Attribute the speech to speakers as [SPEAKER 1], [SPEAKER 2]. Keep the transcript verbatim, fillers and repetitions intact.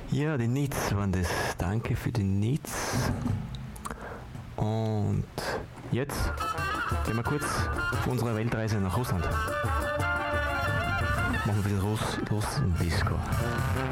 [SPEAKER 1] Ja, die Needs waren das. Danke für die Needs. Und jetzt gehen wir kurz auf unserer Weltreise nach Russland. Machen wir ein bisschen Russ, Russen-Disco.